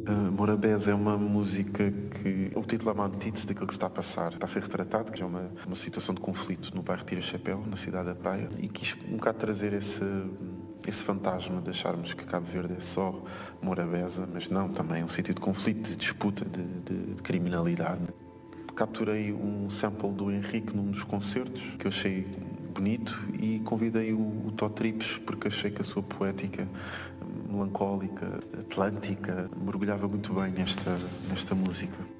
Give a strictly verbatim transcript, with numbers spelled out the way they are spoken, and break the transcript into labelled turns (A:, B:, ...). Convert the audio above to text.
A: Uh, Morabeza é uma música que o título é uma antítese daquilo que se está a passar, está a ser retratado, que é uma, uma situação de conflito no bairro Tira Chapéu, na cidade da Praia, e quis um bocado trazer esse, esse fantasma de acharmos que Cabo Verde é só Morabeza, mas não, também é um sítio de conflito, de disputa, de, de, de criminalidade. Capturei um sample do Henrique num dos concertos, que eu achei bonito, e convidei o, o Tó Trips porque achei que a sua poética melancólica, atlântica, mergulhava muito bem nesta, nesta música.